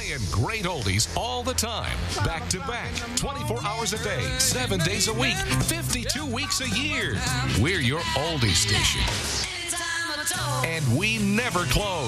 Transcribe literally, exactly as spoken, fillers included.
Playing great oldies all the time. Back to back. twenty-four hours a day. seven days a week. fifty-two weeks a year. We're your oldie station. And we never close.